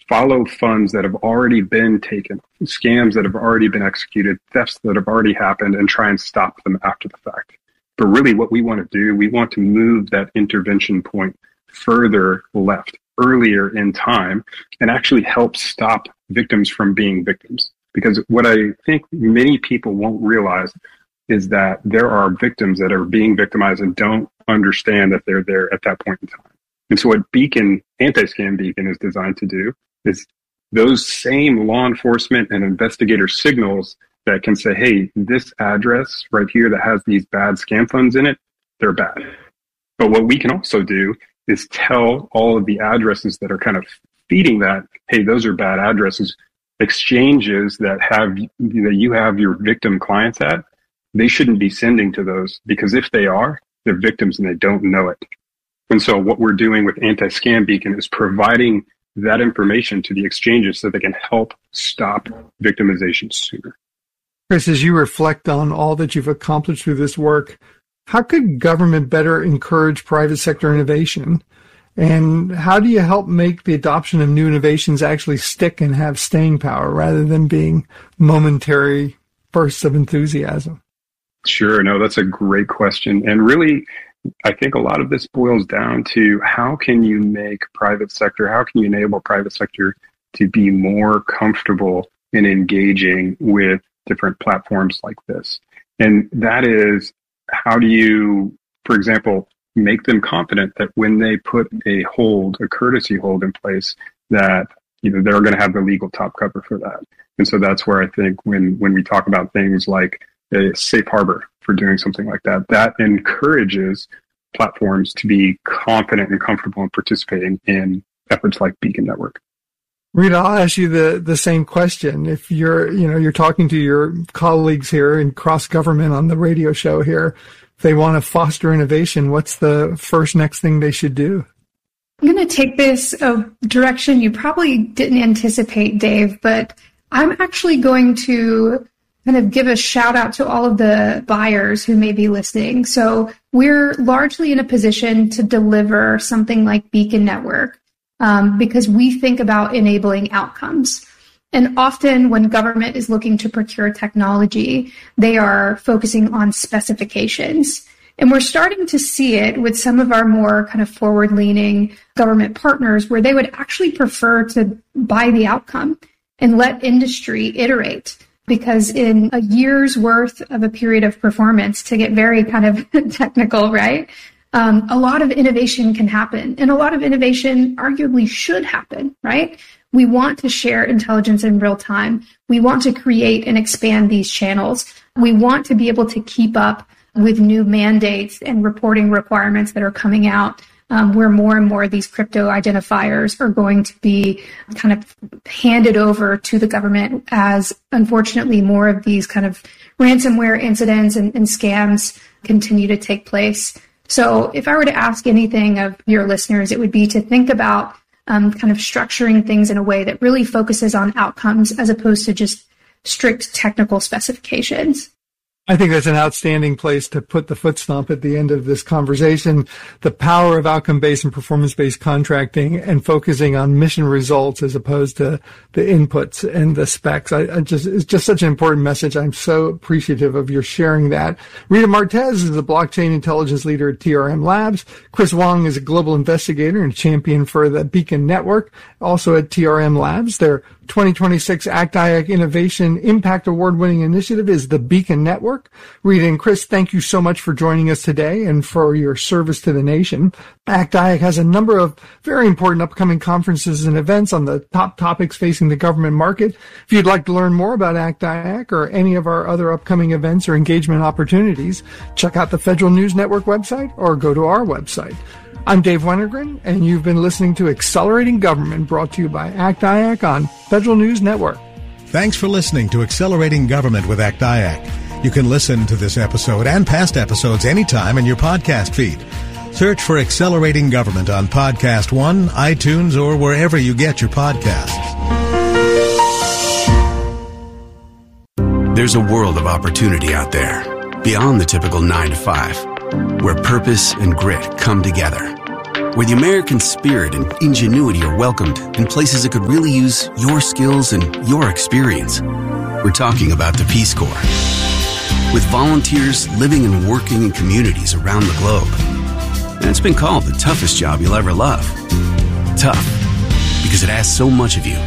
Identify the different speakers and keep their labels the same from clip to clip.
Speaker 1: follow funds that have already been taken, scams that have already been executed, thefts that have already happened, and try and stop them after the fact. But really what we want to do, we want to move that intervention point further left, earlier in time, and actually help stop victims from being victims. Because what I think many people won't realize is that there are victims that are being victimized and don't understand that they're there at that point in time. And so what Beacon, Anti-Scam Beacon, is designed to do is those same law enforcement and investigator signals that can say, hey, this address right here that has these bad scam funds in it, they're bad. But what we can also do is tell all of the addresses that are kind of feeding that, hey, those are bad addresses, exchanges that you have your victim clients at, they shouldn't be sending to those, because if they are, they're victims and they don't know it. And so what we're doing with Anti-Scam Beacon is providing that information to the exchanges so they can help stop victimization sooner.
Speaker 2: Chris, as you reflect on all that you've accomplished through this work, how could government better encourage private sector innovation? And how do you help make the adoption of new innovations actually stick and have staying power rather than being momentary bursts of enthusiasm?
Speaker 1: Sure. No, that's a great question. And really, I think a lot of this boils down to how can you make private sector, how can you enable private sector to be more comfortable in engaging with different platforms like this? And that is, how do you, for example, make them confident that when they put a courtesy hold in place, that they're going to have the legal top cover for that. And so that's where I think when we talk about things like a safe harbor for doing something like that, that encourages platforms to be confident and comfortable in participating in efforts like Beacon Network.
Speaker 2: Rita, I'll ask you the same question. If you're talking to your colleagues here in cross government on the radio show here, if they want to foster innovation, what's the first next thing they should do?
Speaker 3: I'm going to take this a direction you probably didn't anticipate, Dave, but I'm actually going to kind of give a shout out to all of the buyers who may be listening. So we're largely in a position to deliver something like Beacon Network because we think about enabling outcomes. And often when government is looking to procure technology, they are focusing on specifications. And we're starting to see it with some of our more kind of forward-leaning government partners where they would actually prefer to buy the outcome and let industry iterate. Because in a year's worth of a period of performance, to get very kind of technical, right? A lot of innovation can happen, and a lot of innovation arguably should happen, right? We want to share intelligence in real time. We want to create and expand these channels. We want to be able to keep up with new mandates and reporting requirements that are coming out, where more and more of these crypto identifiers are going to be kind of handed over to the government as, unfortunately, more of these kind of ransomware incidents and scams continue to take place. So if I were to ask anything of your listeners, it would be to think about kind of structuring things in a way that really focuses on outcomes as opposed to just strict technical specifications.
Speaker 2: I think that's an outstanding place to put the foot stomp at the end of this conversation. The power of outcome-based and performance-based contracting and focusing on mission results as opposed to the inputs and the specs. It's just such an important message. I'm so appreciative of your sharing that. Rita Martez is a blockchain intelligence leader at TRM Labs. Chris Wong is a global investigator and champion for the Beacon Network, also at TRM Labs. Their 2026 ACT-IAC Innovation Impact Award-winning initiative is the Beacon Network. Rita and Chris, thank you so much for joining us today and for your service to the nation. ACT-IAC has a number of very important upcoming conferences and events on the top topics facing the government market. If you'd like to learn more about ACT-IAC or any of our other upcoming events or engagement opportunities, check out the Federal News Network website or go to our website. I'm Dave Wennergren, and you've been listening to Accelerating Government, brought to you by ACT-IAC on Federal News Network.
Speaker 4: Thanks for listening to Accelerating Government with ACT-IAC. You can listen to this episode and past episodes anytime in your podcast feed. Search for Accelerating Government on Podcast One, iTunes, or wherever you get your podcasts.
Speaker 5: There's a world of opportunity out there, beyond the typical 9 to 5, where purpose and grit come together. where the American spirit and ingenuity are welcomed in places that could really use your skills and your experience. We're talking about the Peace Corps. With volunteers living and working in communities around the globe. And it's been called the toughest job you'll ever love. Tough, because it asks so much of you.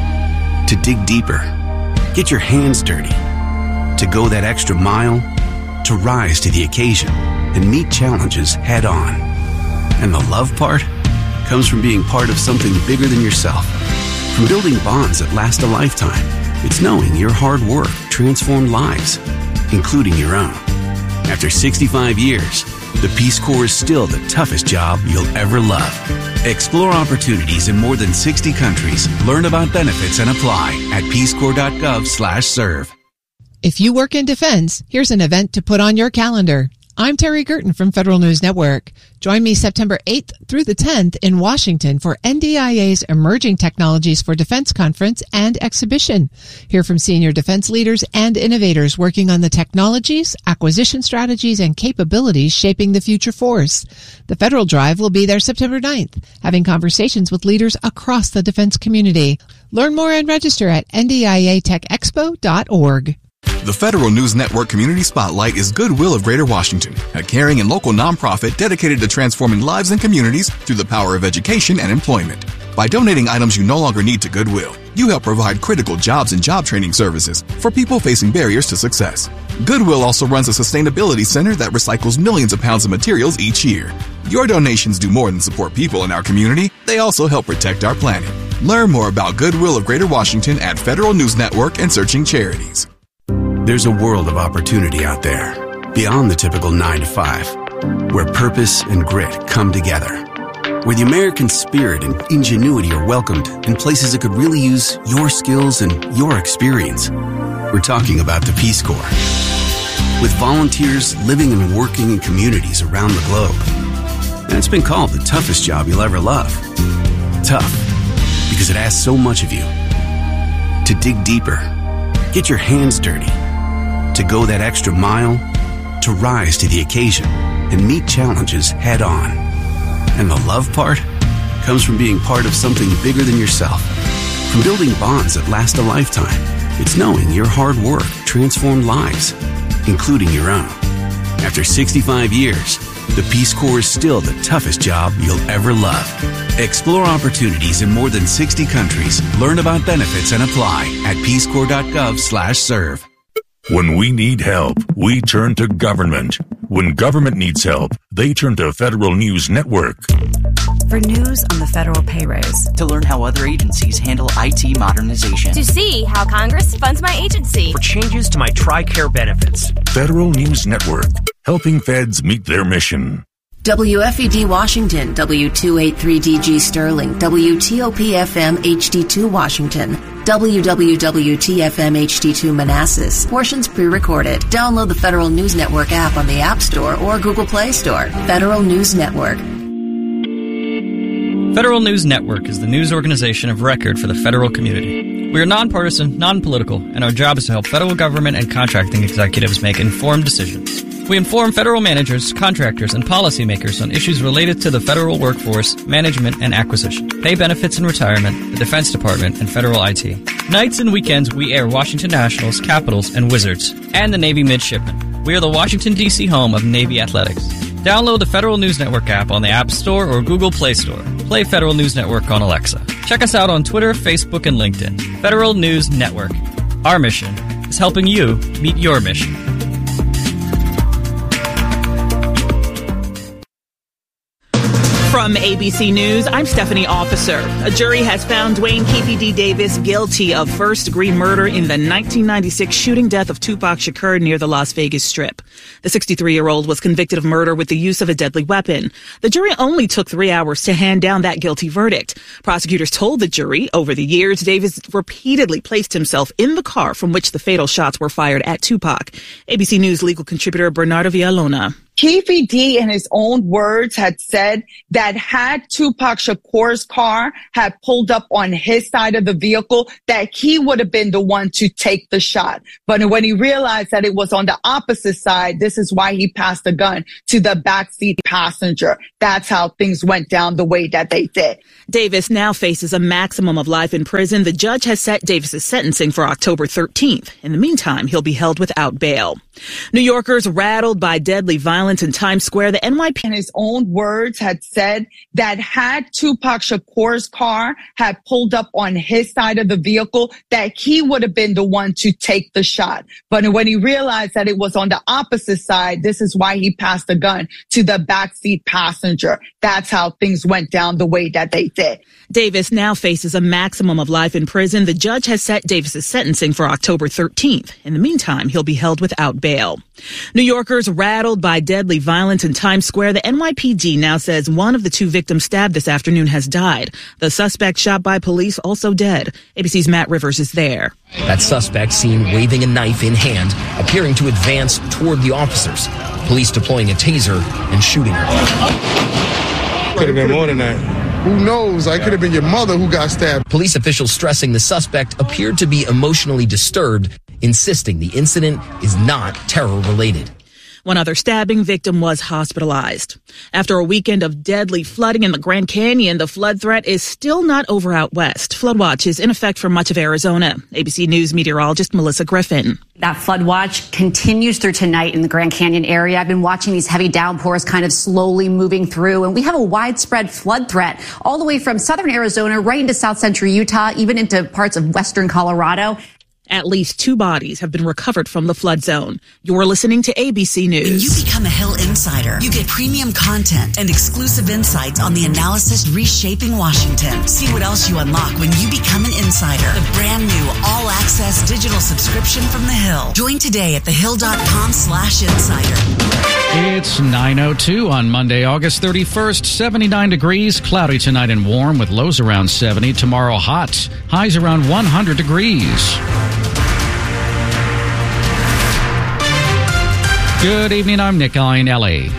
Speaker 5: To dig deeper, get your hands dirty, to go that extra mile, to rise to the occasion and meet challenges head on. And the love part comes from being part of something bigger than yourself. From building bonds that last a lifetime, it's knowing your hard work transformed lives, including your own. After 65 years, the Peace Corps is still the toughest job you'll ever love. Explore opportunities in more than 60 countries. Learn about benefits and apply at peacecorps.gov/serve.
Speaker 6: If you work in defense, here's an event to put on your calendar. I'm Terry Gerton from Federal News Network. Join me September 8th through the 10th in Washington for NDIA's Emerging Technologies for Defense Conference and Exhibition. Hear from senior defense leaders and innovators working on the technologies, acquisition strategies, and capabilities shaping the future force. The Federal Drive will be there September 9th, having conversations with leaders across the defense community. Learn more and register at ndiatechexpo.org.
Speaker 7: The Federal News Network Community Spotlight is Goodwill of Greater Washington, a caring and local nonprofit dedicated to transforming lives and communities through the power of education and employment. By donating items you no longer need to Goodwill, you help provide critical jobs and job training services for people facing barriers to success. Goodwill also runs a sustainability center that recycles millions of pounds of materials each year. Your donations do more than support people in our community, they also help protect our planet. Learn more about Goodwill of Greater Washington at Federal News Network and Searching Charities.
Speaker 5: There's a world of opportunity out there, beyond the typical 9 to 5, where purpose and grit come together, where the American spirit and ingenuity are welcomed in places that could really use your skills and your experience. We're talking about the Peace Corps. With volunteers living and working in communities around the globe. And it's been called the toughest job you'll ever love. Tough, because it asks so much of you. To dig deeper, get your hands dirty, to go that extra mile, to rise to the occasion and meet challenges head on. And the love part comes from being part of something bigger than yourself. From building bonds that last a lifetime, it's knowing your hard work transformed lives, including your own. After 65 years, the Peace Corps is still the toughest job you'll ever love. Explore opportunities in more than 60 countries. Learn about benefits and apply at peacecorps.gov/serve.
Speaker 8: When we need help, we turn to government. When government needs help, they turn to Federal News Network.
Speaker 9: For news on the federal pay raise.
Speaker 10: To learn how other agencies handle IT modernization.
Speaker 11: To see how Congress funds my agency.
Speaker 12: For changes to my TRICARE benefits.
Speaker 8: Federal News Network, helping feds meet their mission.
Speaker 13: WFED Washington, W283DG Sterling, WTOP-FM HD2 Washington, WWWT-FM HD2 Manassas. Portions pre-recorded. Download the Federal News Network app on the App Store or Google Play Store. Federal News Network.
Speaker 14: Federal News Network is the news organization of record for the federal community. We are nonpartisan, non-political, and our job is to help federal government and contracting executives make informed decisions. We inform federal managers, contractors, and policymakers on issues related to the federal workforce, management, and acquisition, pay benefits and retirement, the Defense Department, and federal IT. Nights and weekends, we air Washington Nationals, Capitals, and Wizards, and the Navy Midshipmen. We are the Washington, D.C. home of Navy Athletics. Download the Federal News Network app on the App Store or Google Play Store. Play Federal News Network on Alexa. Check us out on Twitter, Facebook, and LinkedIn. Federal News Network. Our mission is helping you meet your mission.
Speaker 15: From ABC News, I'm Stephanie Officer. A jury has found Dwayne Keefe D. Davis guilty of first-degree murder in the 1996 shooting death of Tupac Shakur near the Las Vegas Strip. The 63-year-old was convicted of murder with the use of a deadly weapon. The jury only took 3 hours to hand down that guilty verdict. Prosecutors told the jury, over the years, Davis repeatedly placed himself in the car from which the fatal shots were fired at Tupac. ABC News legal contributor Bernardo Villalona.
Speaker 16: Keffe D, in his own words, had said that had Tupac Shakur's car had pulled up on his side of the vehicle, that he would have been the one to take the shot. But when he realized that it was on the opposite side, this is why he passed the gun to the backseat passenger. That's how things went down the way that they did.
Speaker 15: Davis now faces a maximum of life in prison. The judge has set Davis's sentencing for October 13th. In the meantime, he'll be held without bail. New Yorkers rattled by deadly violence in Times Square. The NYPD, in his own words, had said that had Tupac Shakur's car had pulled up on his side of the vehicle, that he would have been the one to take the shot. But when he realized that it was on the opposite side, this is why he passed the gun to the backseat passenger. That's how things went down the way that they did. Davis now faces a maximum of life in prison. The judge has set Davis's sentencing for October 13th. In the meantime, he'll be held without bail. New Yorkers rattled by deadly violence in Times Square. The NYPD now says one of the two victims stabbed this afternoon has died. The suspect shot by police also dead. ABC's Matt Rivers is there.
Speaker 17: That suspect seen waving a knife in hand, appearing to advance toward the officers. Police deploying a taser and shooting her.
Speaker 18: Could have been more than that. Who knows? I could have been your mother who got stabbed.
Speaker 17: Police officials stressing the suspect appeared to be emotionally disturbed, insisting the incident is not terror-related.
Speaker 15: One other stabbing victim was hospitalized. After a weekend of deadly flooding in the Grand Canyon, the flood threat is still not over out west. Flood watch is in effect for much of Arizona. ABC News meteorologist Melissa Griffin.
Speaker 19: That flood watch continues through tonight in the Grand Canyon area. I've been watching these heavy downpours kind of slowly moving through, and we have a widespread flood threat all the way from southern Arizona right into south central Utah, even into parts of western Colorado.
Speaker 15: At least 2 bodies have been recovered from the flood zone. You're listening to ABC News.
Speaker 9: When you become a Hill Insider, you get premium content and exclusive insights on the analysis reshaping Washington. See what else you unlock when you become an insider. The brand new all-access digital subscription from The Hill. Join today at thehill.com/insider.
Speaker 20: It's 9:02 on Monday, August 31st. 79 degrees, cloudy tonight and warm with lows around 70. Tomorrow hot, highs around 100 degrees. Good evening, I'm Nick Iannelli.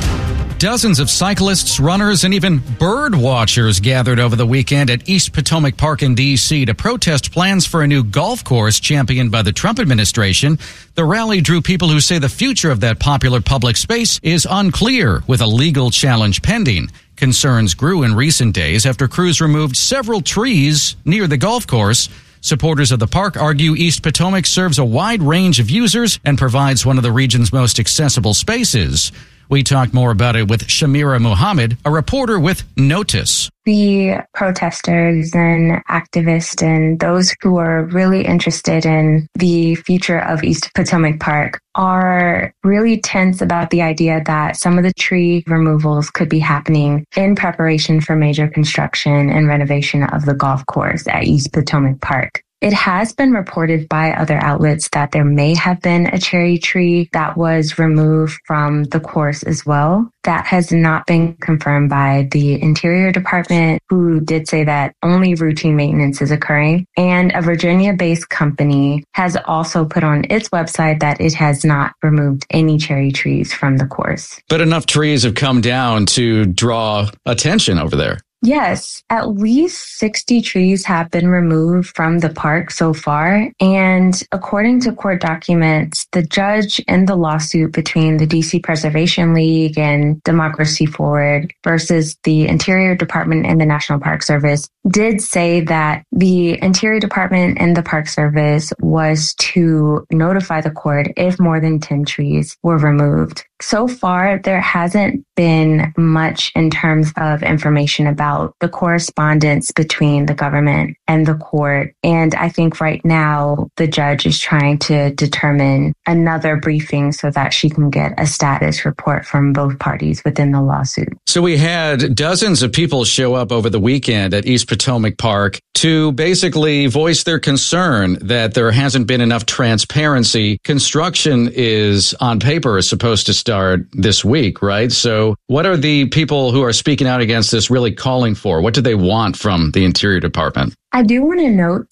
Speaker 20: Dozens of cyclists, runners, and even bird watchers gathered over the weekend at East Potomac Park in D.C. to protest plans for a new golf course championed by the Trump administration. The rally drew people who say the future of that popular public space is unclear, with a legal challenge pending. Concerns grew in recent days after crews removed several trees near the golf course. Supporters of the park argue East Potomac serves a wide range of users and provides one of the region's most accessible spaces. We talked more about it with Shamira Muhammad, a reporter with Notice.
Speaker 21: The protesters and activists and those who are really interested in the future of East Potomac Park are really tense about the idea that some of the tree removals could be happening in preparation for major construction and renovation of the golf course at East Potomac Park. It has been reported by other outlets that there may have been a cherry tree that was removed from the course as well. That has not been confirmed by the Interior Department, who did say that only routine maintenance is occurring. And a Virginia-based company has also put on its website that it has not removed any cherry trees from the course.
Speaker 20: But enough trees have come down to draw attention over there.
Speaker 21: Yes, at least 60 trees have been removed from the park so far. And according to court documents, the judge in the lawsuit between the DC Preservation League and Democracy Forward versus the Interior Department and the National Park Service did say that the Interior Department and the Park Service was to notify the court if more than 10 trees were removed. So far, there hasn't been much in terms of information about the correspondence between the government and the court. And I think right now the judge is trying to determine another briefing so that she can get a status report from both parties within the lawsuit.
Speaker 20: So we had dozens of people show up over the weekend at East Potomac Park to basically voice their concern that there hasn't been enough transparency. Construction is on paper is supposed to start this week, right? So what are the people who are speaking out against this really calling for? What do they want from the Interior Department?
Speaker 21: I do want to note that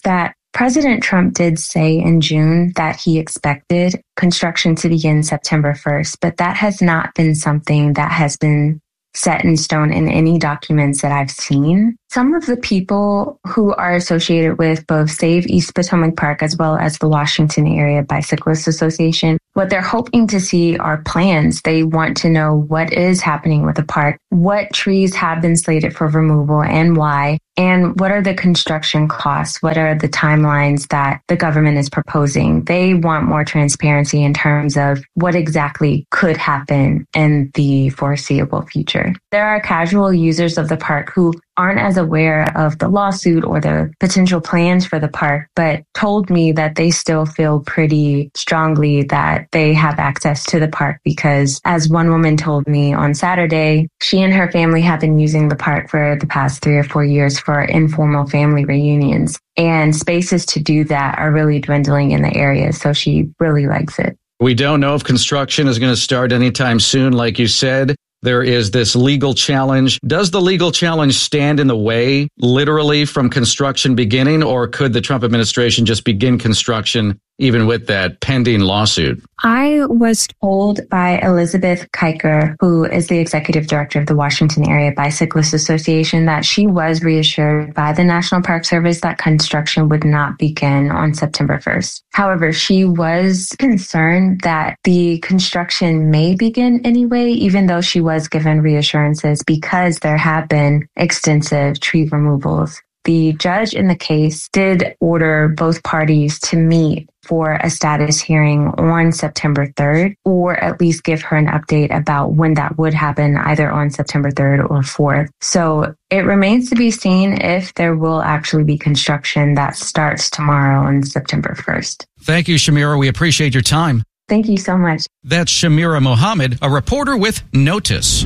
Speaker 21: President Trump did say in June that he expected construction to begin September 1st, but that has not been something that has been set in stone in any documents that I've seen. Some of the people who are associated with both Save East Potomac Park as well as the Washington Area Bicyclists Association, what they're hoping to see are plans. They want to know what is happening with the park, what trees have been slated for removal and why, and what are the construction costs, what are the timelines that the government is proposing. They want more transparency in terms of what exactly could happen in the foreseeable future. There are casual users of the park who aren't as aware of the lawsuit or the potential plans for the park, but told me that they still feel pretty strongly that they have access to the park because, as one woman told me on Saturday, she and her family have been using the park for the past 3 or 4 years for informal family reunions, and spaces to do that are really dwindling in the area, so she really likes it.
Speaker 20: We don't know if construction is going to start anytime soon, like you said. There is this legal challenge. Does the legal challenge stand in the way, literally, from construction beginning, or could the Trump administration just begin construction even with that pending lawsuit?
Speaker 21: I was told by Elizabeth Kiker, who is the executive director of the Washington Area Bicyclists Association, that she was reassured by the National Park Service that construction would not begin on September 1st. However, she was concerned that the construction may begin anyway, even though she was given reassurances because there have been extensive tree removals. The judge in the case did order both parties to meet for a status hearing on September 3rd, or at least give her an update about when that would happen, either on September 3rd or 4th. So it remains to be seen if there will actually be construction that starts tomorrow on September 1st.
Speaker 20: Thank you, Shamira. We appreciate your time.
Speaker 21: Thank you so much.
Speaker 20: That's Shamira Mohammed, a reporter with Notice.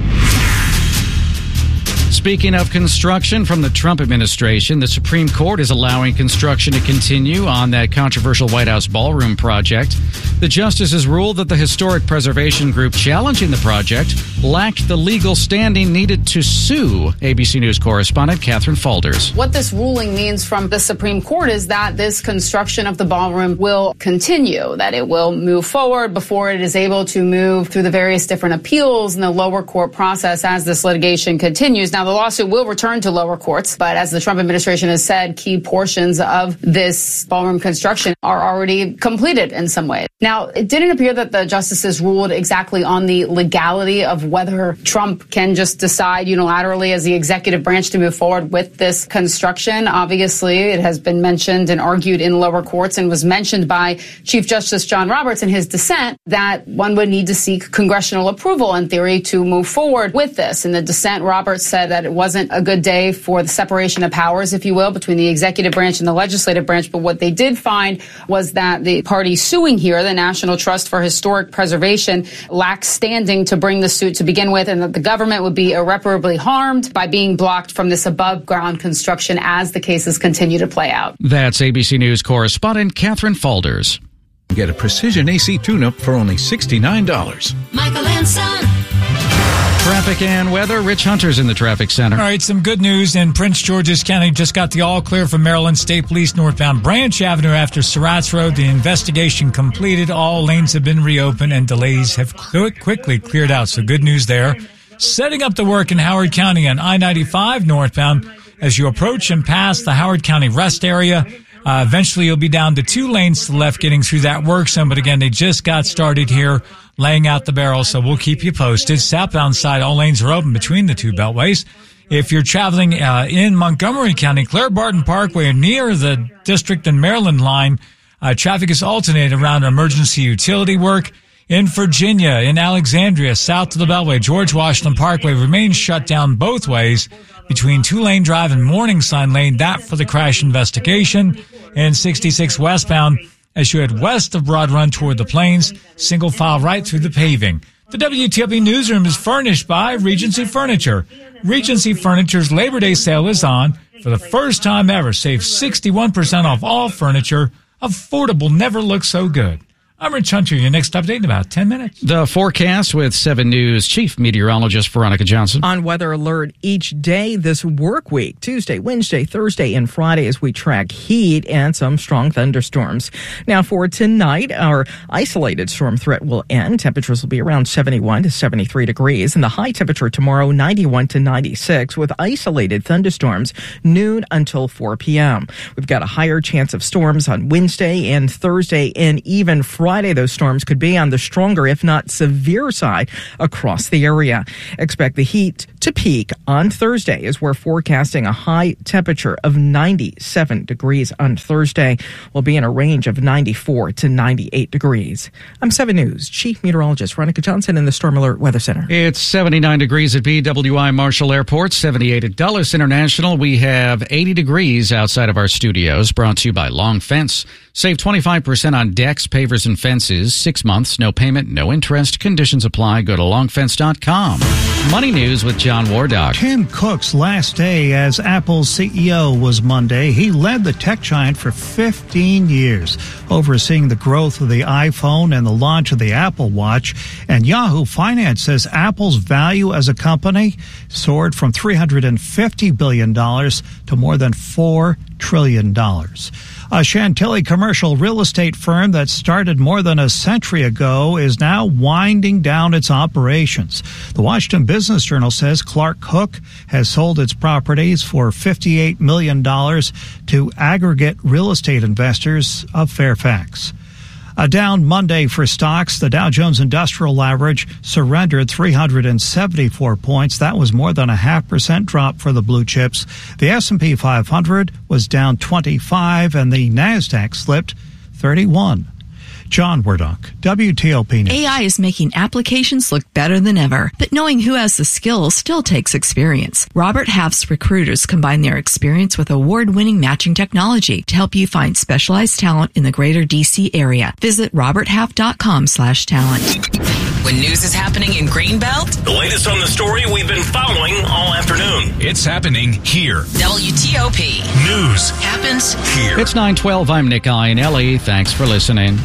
Speaker 20: Speaking of construction from the Trump administration, the Supreme Court is allowing construction to continue on that controversial White House ballroom project. The justices ruled that the historic preservation group challenging the project lacked the legal standing needed to sue. ABC News correspondent Catherine Faulders.
Speaker 1: What this ruling means from the Supreme Court is that this construction of the ballroom will continue, that it will move forward before it is able to move through the various different appeals in the lower court process as this litigation continues. Now, the lawsuit will return to lower courts, but as the Trump administration has said, key portions of this ballroom construction are already completed in some way. Now, it didn't appear that the justices ruled exactly on the legality of whether Trump can just decide unilaterally as the executive branch to move forward with this construction. Obviously, it has been mentioned and argued in lower courts and was mentioned by Chief Justice John Roberts in his dissent that one would need to seek congressional approval in theory to move forward with this. In the dissent, Roberts said that it wasn't a good day for the separation of powers, if you will, between the executive branch and the legislative branch. But what they did find was that the party suing here, the National Trust for Historic Preservation, lacks standing to bring the suit to begin with, and that the government would be irreparably harmed by being blocked from this above ground construction as the cases continue to play out.
Speaker 20: That's ABC News correspondent Catherine Faulders.
Speaker 22: Get a precision AC tune-up for only $69.
Speaker 23: Michael and Son.
Speaker 20: Traffic and weather. Rich Hunter's in the traffic center.
Speaker 24: All right, some good news in Prince George's County. Just got the all clear from Maryland State Police northbound Branch Avenue after Surratt's Road. The investigation completed. All lanes have been reopened and delays have quickly cleared out. So good news there. Setting up the work in Howard County on I-95 northbound as you approach and pass the Howard County rest area. Eventually, you'll be down to 2 lanes to the left getting through that work zone. But again, they just got started here laying out the barrels, so we'll keep you posted. Southbound side, all lanes are open between the 2 beltways. If you're traveling in Montgomery County, Claire Barton Parkway near the District and Maryland line, traffic is alternated around emergency utility work. In Virginia, in Alexandria, south of the Beltway, George Washington Parkway remains shut down both ways between 2-Lane Drive and Morningside Lane, that for the crash investigation. And 66 westbound, as you head west of Broad Run toward the Plains, single file right through the paving. The WTOP newsroom is furnished by Regency Furniture. Regency Furniture's Labor Day sale is on. For the first time ever, save 61% off all furniture. Affordable never looks so good. I'm Rich Hunter. Your next update in about 10 minutes.
Speaker 20: The forecast with 7 News Chief Meteorologist Veronica Johnson.
Speaker 2: On weather alert each day this work week, Tuesday, Wednesday, Thursday, and Friday as we track heat and some strong thunderstorms. Now for tonight, our isolated storm threat will end. Temperatures will be around 71 to 73 degrees, and the high temperature tomorrow 91 to 96 with isolated thunderstorms noon until 4 p.m. We've got a higher chance of storms on Wednesday and Thursday, and even Friday, those storms could be on the stronger, if not severe side across the area. Expect the heat to peak on Thursday as we're forecasting a high temperature of 97 degrees on Thursday. We'll be in a range of 94 to 98 degrees. I'm 7 News Chief Meteorologist Veronica Johnson in the Storm Alert Weather Center.
Speaker 20: It's 79 degrees at BWI Marshall Airport, 78 at Dulles International. We have 80 degrees outside of our studios, brought to you by Long Fence. Save 25% on decks, pavers, and fences. 6 months, no payment, no interest. Conditions apply. Go to longfence.com. Money News with John Wardock.
Speaker 3: Tim Cook's last day as Apple's CEO was Monday. He led the tech giant for 15 years, overseeing the growth of the iPhone and the launch of the Apple Watch. And Yahoo Finance says Apple's value as a company soared from $350 billion to more than $4 trillion. A Chantilly commercial real estate firm that started more than a century ago is now winding down its operations. The Washington Business Journal says Clark Cook has sold its properties for $58 million to aggregate real estate investors of Fairfax. A down Monday for stocks. The Dow Jones Industrial Average surrendered 374 points. That was more than a 0.5% drop for the blue chips. The S&P 500 was down 25, and the NASDAQ slipped 31. John Wardock, WTOP News.
Speaker 4: AI is making applications look better than ever, but knowing who has the skills still takes experience. Robert Half's recruiters combine their experience with award-winning matching technology to help you find specialized talent in the greater D.C. area. Visit roberthalf.com/talent.
Speaker 23: When news is happening in Greenbelt,
Speaker 8: the latest on the story we've been following all afternoon. It's happening here.
Speaker 23: WTOP.
Speaker 8: News
Speaker 23: happens
Speaker 8: here.
Speaker 20: It's 9:12. I'm Nick Iannelli. Thanks for listening.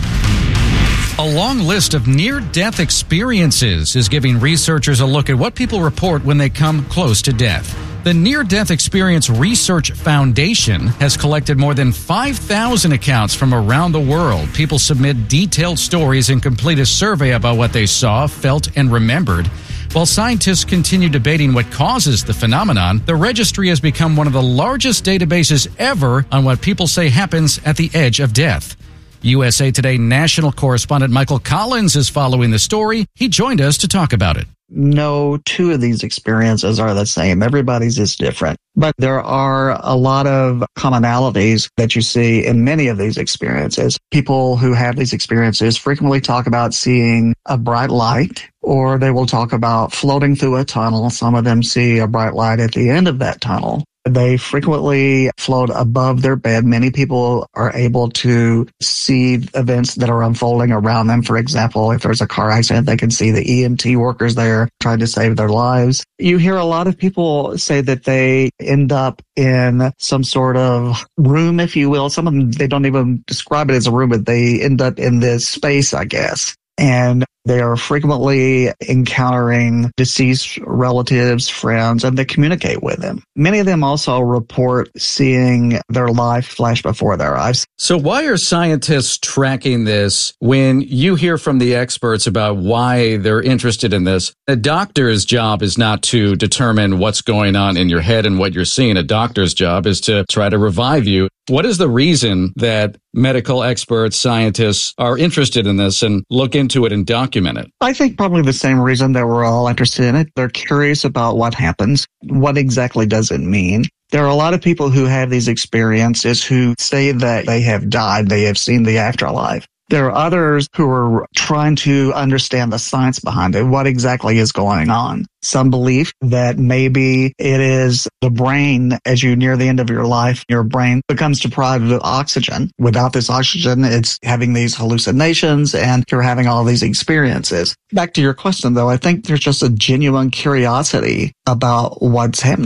Speaker 20: A long list of near-death experiences is giving researchers a look at what people report when they come close to death. The Near-Death Experience Research Foundation has collected more than 5,000 accounts from around the world. People submit detailed stories and complete a survey about what they saw, felt, and remembered. While scientists continue debating what causes the phenomenon, the registry has become one of the largest databases ever on what people say happens at the edge of death. USA Today national correspondent Michael Collins is following the story. He joined us to talk about it.
Speaker 25: No two of these experiences are the same. Everybody's is different. But there are a lot of commonalities that you see in many of these experiences. People who have these experiences frequently talk about seeing a bright light, or they will talk about floating through a tunnel. Some of them see a bright light at the end of that tunnel. They frequently float above their bed. Many people are able to see events that are unfolding around them. For example, if there's a car accident, they can see the EMT workers there trying to save their lives. You hear a lot of people say that they end up in some sort of room, if you will. Some of them, they don't even describe it as a room, but they end up in this space, I guess. And they are frequently encountering deceased relatives, friends, and they communicate with them. Many of them also report seeing their life flash before their eyes.
Speaker 20: So why are scientists tracking this when you hear from the experts about why they're interested in this? A doctor's job is not to determine what's going on in your head and what you're seeing. A doctor's job is to try to revive you. What is the reason that medical experts, scientists are interested in this and look into it and document it?
Speaker 25: I think probably the same reason that we're all interested in it. They're curious about what happens. What exactly does it mean? There are a lot of people who have these experiences who say that they have died, they have seen the afterlife. There are others who are trying to understand the science behind it. What exactly is going on? Some believe that maybe it is the brain. As you near the end of your life, your brain becomes deprived of oxygen. Without this oxygen, it's having these hallucinations and you're having all these experiences. Back to your question, though, I think there's just a genuine curiosity about what's happening.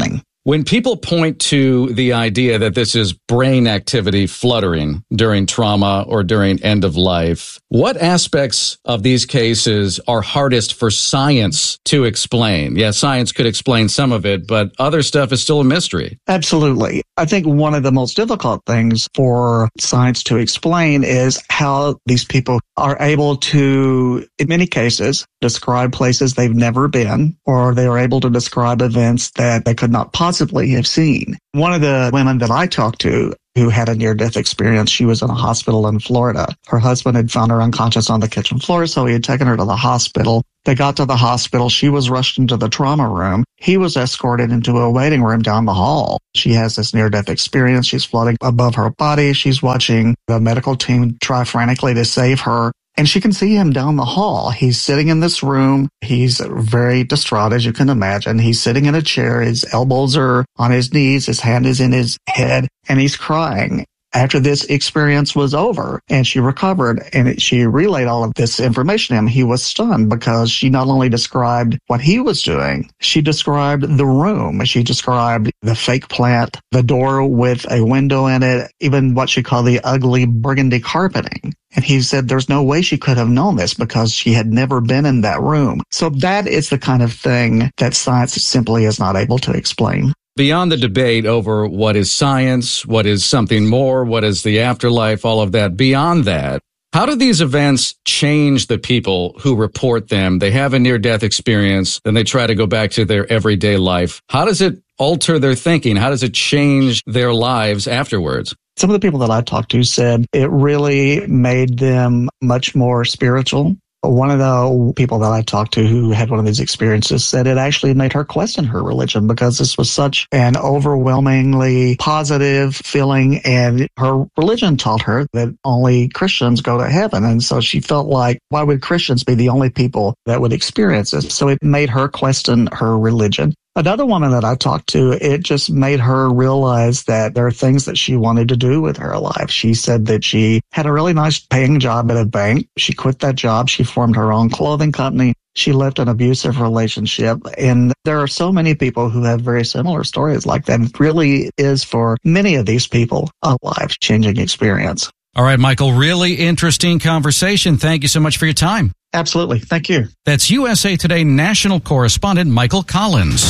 Speaker 20: When people point to the idea that this is brain activity fluttering during trauma or during end of life, what aspects of these cases are hardest for science to explain? Yeah, science could explain some of it, but other stuff is still a mystery.
Speaker 25: Absolutely. I think one of the most difficult things for science to explain is how these people are able to, in many cases, describe places they've never been, or they are able to describe events that they could not possibly have seen. One of the women that I talked to who had a near-death experience, she was in a hospital in Florida. Her husband had found her unconscious on the kitchen floor, so he had taken her to the hospital. They got to the hospital. She was rushed into the trauma room. He was escorted into a waiting room down the hall. She has this near-death experience. She's floating above her body. She's watching the medical team try frantically to save her. And she can see him down the hall. He's sitting in this room. He's very distraught, as you can imagine. He's sitting in a chair. His elbows are on his knees. His hand is in his head, and he's crying. After this experience was over and she recovered and she relayed all of this information to him, he was stunned because she not only described what he was doing, she described the room. She described the fake plant, the door with a window in it, even what she called the ugly burgundy carpeting. And he said there's no way she could have known this because she had never been in that room. So that is the kind of thing that science simply is not able to explain.
Speaker 20: Beyond the debate over what is science, what is something more, what is the afterlife, all of that, beyond that, how do these events change the people who report them? They have a near-death experience, then they try to go back to their everyday life. How does it alter their thinking? How does it change their lives afterwards?
Speaker 25: Some of the people that I talked to said it really made them much more spiritual. One of the people that I talked to who had one of these experiences said it actually made her question her religion because this was such an overwhelmingly positive feeling, and her religion taught her that only Christians go to heaven. And so she felt like, why would Christians be the only people that would experience this? So it made her question her religion. Another woman that I talked to, it just made her realize that there are things that she wanted to do with her life. She said that she had a really nice paying job at a bank. She quit that job. She formed her own clothing company. She left an abusive relationship. And there are so many people who have very similar stories like that. It really is, for many of these people, a life-changing experience.
Speaker 20: All right, Michael, really interesting conversation. Thank you so much for your time.
Speaker 25: Absolutely. Thank you.
Speaker 20: That's USA Today national correspondent Michael Collins.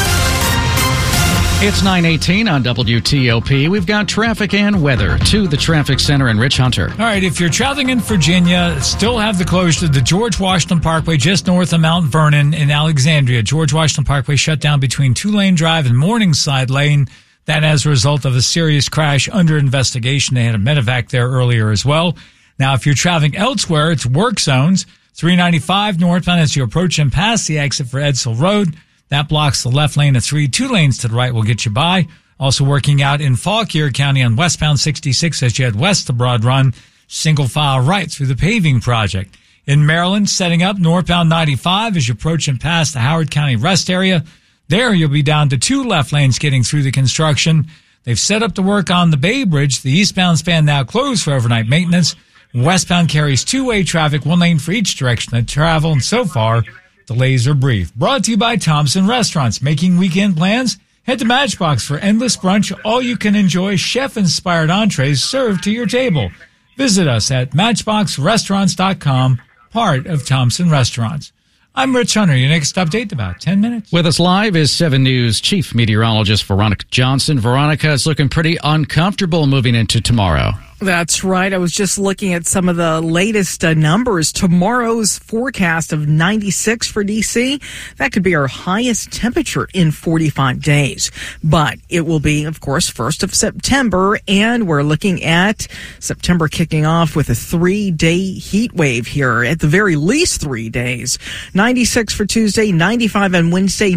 Speaker 20: It's 9:18 on WTOP. We've got traffic and weather to the traffic center in Rich Hunter.
Speaker 24: All right, if you're traveling in Virginia, still have the closure to the George Washington Parkway just north of Mount Vernon in Alexandria. George Washington Parkway shut down between Tulane Drive and Morningside Lane. That as a result of a serious crash under investigation. They had a medevac there earlier as well. Now, if you're traveling elsewhere, it's work zones. 395 northbound as you approach and pass the exit for Edsall Road. That blocks the left lane of 3. 2 lanes to the right will get you by. Also working out in Fauquier County on westbound 66 as you head west to Broad Run. Single file right through the paving project. In Maryland, setting up northbound 95 as you approach and pass the Howard County rest area. There you'll be down to 2 left lanes getting through the construction. They've set up the work on the Bay Bridge. The eastbound span now closed for overnight maintenance. Westbound carries 2-way traffic, 1 lane for each direction of travel, and so far, delays are brief. Brought to you by Thompson Restaurants. Making weekend plans? Head to Matchbox for endless brunch. All you can enjoy chef-inspired entrees served to your table. Visit us at MatchboxRestaurants.com, part of Thompson Restaurants. I'm Rich Hunter. Your next update, about 10 minutes.
Speaker 20: With us live is 7 News Chief Meteorologist Veronica Johnson. Veronica, is looking pretty uncomfortable moving into tomorrow.
Speaker 2: That's right. I was just looking at some of the latest numbers. Tomorrow's forecast of 96 for D.C. That could be our highest temperature in 45 days. But it will be, of course, 1st of September, and we're looking at September kicking off with a 3-day heat wave here, at the very least 3 days. 96 for Tuesday, 95 on Wednesday,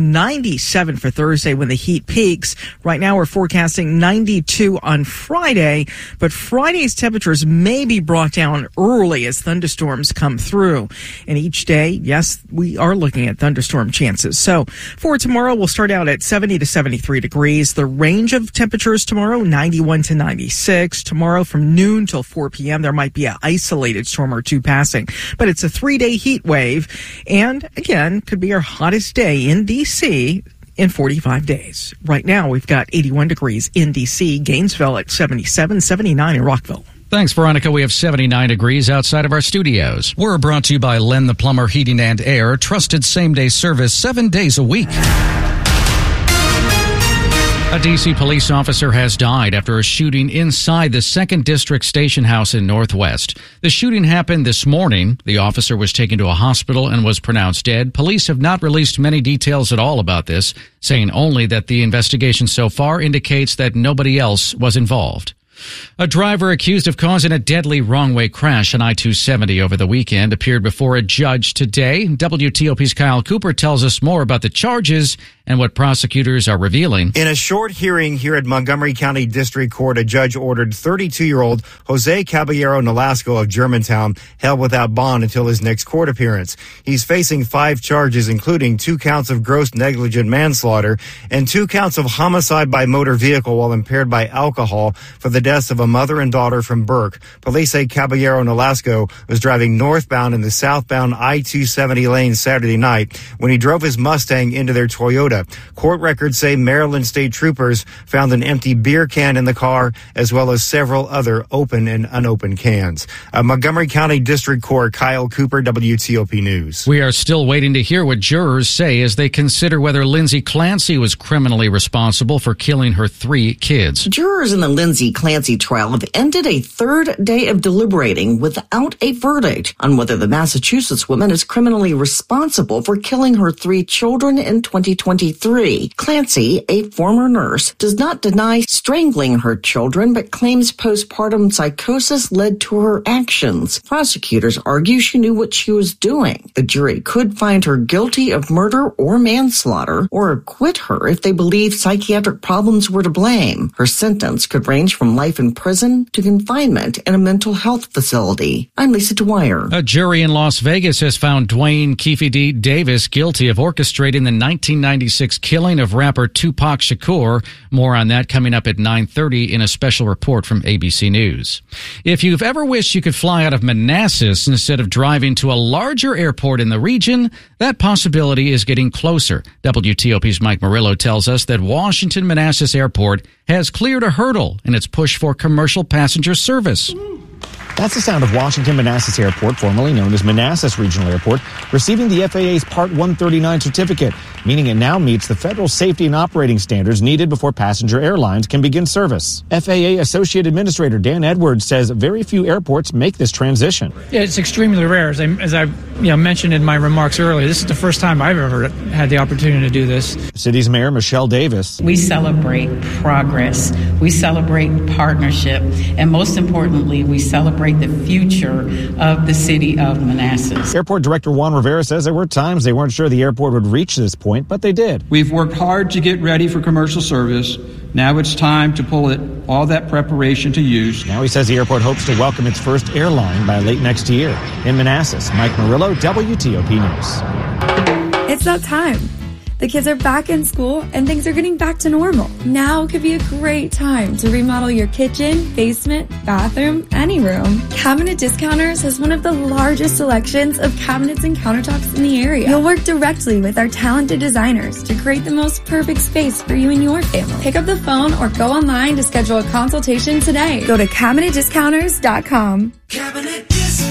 Speaker 2: 97 for Thursday when the heat peaks. Right now we're forecasting 92 on Friday, but Friday's temperatures may be brought down early as thunderstorms come through. And each day, yes, we are looking at thunderstorm chances. So for tomorrow, we'll start out at 70 to 73 degrees. The range of temperatures tomorrow, 91 to 96. Tomorrow from noon till 4 p.m., there might be an isolated storm or 2 passing. But it's a 3-day heat wave. And again, could be our hottest day in D.C. in 45 days. Right now, we've got 81 degrees in D.C., Gainesville at 77, 79 in Rockville.
Speaker 20: Thanks, Veronica. We have 79 degrees outside of our studios. We're brought to you by Len the Plumber Heating and Air. Trusted same-day service 7 days a week. A D.C. police officer has died after a shooting inside the 2nd District Station House in Northwest. The shooting happened this morning. The officer was taken to a hospital and was pronounced dead. Police have not released many details at all about this, saying only that the investigation so far indicates that nobody else was involved. A driver accused of causing a deadly wrong-way crash on I-270 over the weekend appeared before a judge today. WTOP's Kyle Cooper tells us more about the charges and what prosecutors are revealing.
Speaker 5: In a short hearing here at Montgomery County District Court, a judge ordered 32-year-old Jose Caballero Nolasco of Germantown held without bond until his next court appearance. He's facing 5 charges, including 2 counts of gross negligent manslaughter and 2 counts of homicide by motor vehicle while impaired by alcohol for the deaths of a mother and daughter from Burke. Police say Caballero Nolasco was driving northbound in the southbound I-270 lane Saturday night when he drove his Mustang into their Toyota. Court records say Maryland state troopers found an empty beer can in the car as well as several other open and unopened cans. Montgomery County District Court, Kyle Cooper, WTOP News.
Speaker 20: We are still waiting to hear what jurors say as they consider whether Lindsay Clancy was criminally responsible for killing her 3 kids.
Speaker 6: Jurors in the Lindsay Clancy trial have ended a 3rd day of deliberating without a verdict on whether the Massachusetts woman is criminally responsible for killing her 3 children in 2023. Clancy, a former nurse, does not deny strangling her children, but claims postpartum psychosis led to her actions. Prosecutors argue she knew what she was doing. The jury could find her guilty of murder or manslaughter, or acquit her if they believe psychiatric problems were to blame. Her sentence could range from life in prison to confinement in a mental health facility. I'm Lisa Dwyer.
Speaker 20: A jury in Las Vegas has found Dwayne Keefe D. Davis guilty of orchestrating the 1996 killing of rapper Tupac Shakur. More on that coming up at 9:30 in a special report from ABC News. If you've ever wished you could fly out of Manassas instead of driving to a larger airport in the region, that possibility is getting closer. WTOP's Mike Murillo tells us that Washington Manassas Airport has cleared a hurdle in its push for commercial passenger service.
Speaker 7: That's the sound of Washington Manassas Airport, formerly known as Manassas Regional Airport, receiving the FAA's Part 139 certificate, meaning it now meets the federal safety and operating standards needed before passenger airlines can begin service. FAA Associate Administrator Dan Edwards says very few airports make this transition.
Speaker 10: Yeah, it's extremely rare. As I mentioned in my remarks earlier, this is the first time I've ever had the opportunity to do this.
Speaker 7: City's Mayor Michelle Davis.
Speaker 11: We celebrate progress. We celebrate partnership. And most importantly, we celebrate the future of the city of Manassas.
Speaker 7: Airport Director Juan Rivera says there were times they weren't sure the airport would reach this point, but they did.
Speaker 26: We've worked hard to get ready for commercial service. Now it's time to pull all that preparation to use.
Speaker 7: Now he says the airport hopes to welcome its first airline by late next year. In Manassas, Mike Murillo, WTOP News.
Speaker 27: It's that time. The kids are back in school and things are getting back to normal. Now could be a great time to remodel your kitchen, basement, bathroom, any room. Cabinet Discounters has one of the largest selections of cabinets and countertops in the area. You'll work directly with our talented designers to create the most perfect space for you and your family. Pick up the phone or go online to schedule a consultation today. Go to CabinetDiscounters.com.
Speaker 28: Cabinet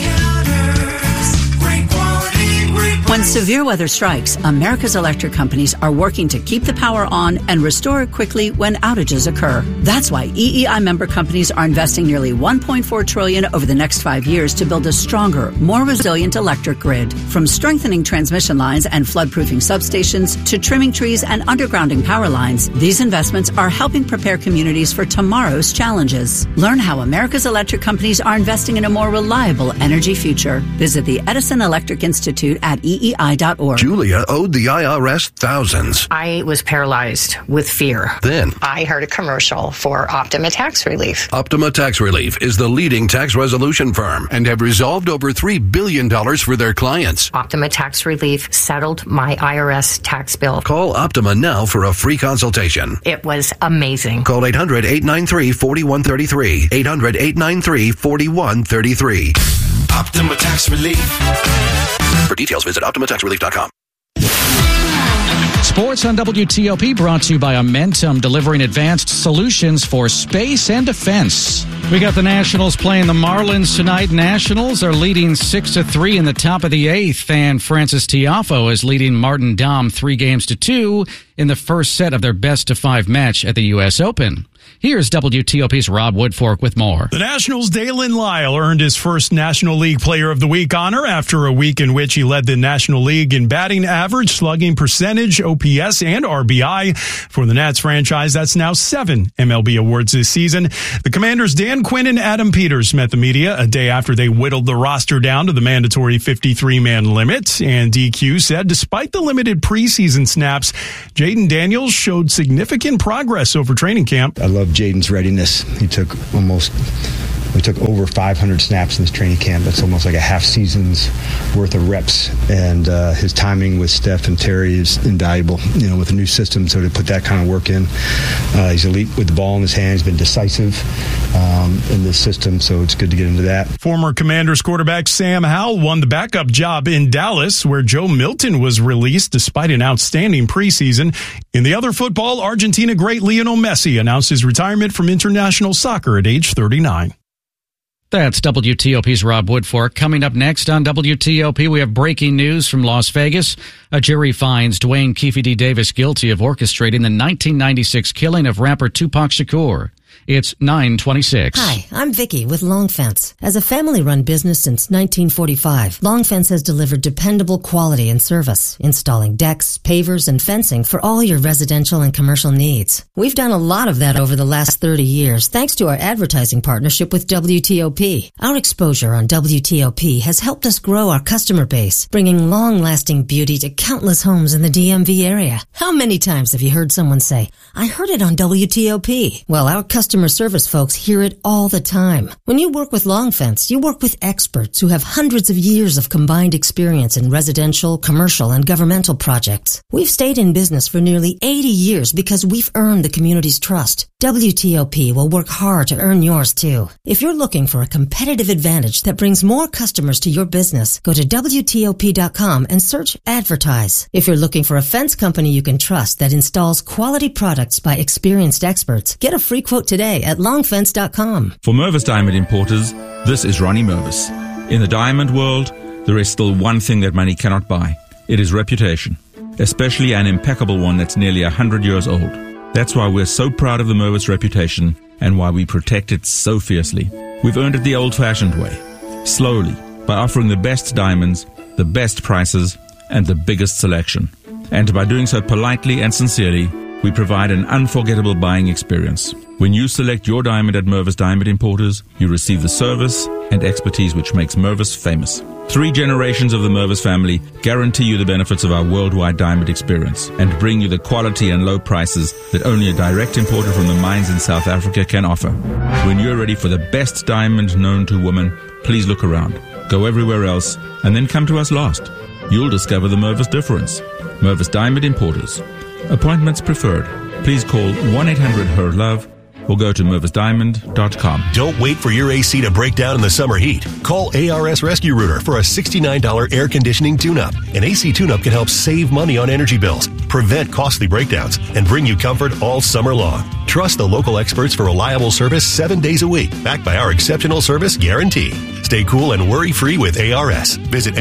Speaker 28: Discounters. Great quality, great price.
Speaker 29: When severe weather strikes, America's electric companies are working to keep the power on and restore it quickly when outages occur. That's why EEI member companies are investing nearly $1.4 trillion over the next 5 years to build a stronger, more resilient electric grid. From strengthening transmission lines and floodproofing substations to trimming trees and undergrounding power lines, these investments are helping prepare communities for tomorrow's challenges. Learn how America's electric companies are investing in a more reliable energy future. Visit the Edison Electric Institute at EEI.org.
Speaker 30: Julia owed the IRS thousands.
Speaker 31: I was paralyzed with fear.
Speaker 30: Then
Speaker 31: I heard a commercial for Optima Tax Relief.
Speaker 30: Optima Tax Relief is the leading tax resolution firm and have resolved over $3 billion for their clients.
Speaker 31: Optima Tax Relief settled my IRS tax bill.
Speaker 30: Call Optima now for a free consultation.
Speaker 31: It was amazing.
Speaker 30: Call 800-893-4133. 800-893-4133.
Speaker 28: Optima Tax Relief.
Speaker 30: For details, visit OptimaTaxRelief.com.
Speaker 20: Sports on WTOP brought to you by Amentum, delivering advanced solutions for space and defense. We got the Nationals playing the Marlins tonight. Nationals are leading 6-3 in the top of the 8th, and Francis Tiafoe is leading Martin Daum 3-2 in the first set of their best-of-5 match at the U.S. Open. Here's WTOP's Rob Woodfork with more.
Speaker 1: The Nationals' Dalen Lyle earned his first National League Player of the Week honor after a week in which he led the National League in batting average, slugging percentage, OPS, and RBI. For the Nats franchise, that's now 7 MLB awards this season. The Commanders' Dan Quinn and Adam Peters met the media a day after they whittled the roster down to the mandatory 53-man limit. And DQ said despite the limited preseason snaps, Jaden Daniels showed significant progress over training camp.
Speaker 9: I love Jaden's readiness. He took over 500 snaps in this training camp. That's almost like a half season's worth of reps. And his timing with Steph and Terry is invaluable, with a new system. So to put that kind of work in, he's elite with the ball in his hands, been decisive in this system. So it's good to get into that.
Speaker 1: Former Commanders quarterback Sam Howell won the backup job in Dallas, where Joe Milton was released despite an outstanding preseason. In the other football, Argentina great Lionel Messi announced his retirement from international soccer at age 39.
Speaker 20: That's WTOP's Rob Woodfork. Coming up next on WTOP, we have breaking news from Las Vegas. A jury finds Dwayne Keefe D. Davis guilty of orchestrating the 1996 killing of rapper Tupac Shakur. It's 9:26.
Speaker 12: Hi, I'm Vicky with Long Fence. As a family-run business since 1945, Long Fence has delivered dependable quality and service, installing decks, pavers, and fencing for all your residential and commercial needs. We've done a lot of that over the last 30 years, thanks to our advertising partnership with WTOP. Our exposure on WTOP has helped us grow our customer base, bringing long-lasting beauty to countless homes in the DMV area. How many times have you heard someone say, "I heard it on WTOP"? Well, our customer service folks hear it all the time. When you work with Long Fence, you work with experts who have hundreds of years of combined experience in residential, commercial, and governmental projects. We've stayed in business for nearly 80 years because we've earned the community's trust. WTOP will work hard to earn yours too. If you're looking for a competitive advantage that brings more customers to your business, go to WTOP.com and search Advertise. If you're looking for a fence company you can trust that installs quality products by experienced experts, get a free quote today at longfence.com.
Speaker 13: For Mervis Diamond Importers, this is Ronnie Mervis. In the diamond world, there is still one thing that money cannot buy. It is reputation, especially an impeccable one that's nearly 100 years old. That's why we're so proud of the Mervis reputation and why we protect it so fiercely. We've earned it the old-fashioned way, slowly, by offering the best diamonds, the best prices, and the biggest selection. And by doing so politely and sincerely, we provide an unforgettable buying experience. When you select your diamond at Mervis Diamond Importers, you receive the service and expertise which makes Mervis famous. 3 generations of the Mervis family guarantee you the benefits of our worldwide diamond experience and bring you the quality and low prices that only a direct importer from the mines in South Africa can offer. When you're ready for the best diamond known to woman, please look around. Go everywhere else and then come to us last. You'll discover the Mervis difference. Mervis Diamond Importers. Appointments preferred. Please call 1-800-HER-LOVE or go to mervisdiamond.com.
Speaker 14: Don't wait for your AC to break down in the summer heat. Call ARS Rescue Rooter for a $69 air conditioning tune-up. An AC tune-up can help save money on energy bills, prevent costly breakdowns, and bring you comfort all summer long. Trust the local experts for reliable service 7 days a week, backed by our exceptional service guarantee. Stay cool and worry-free with ARS. Visit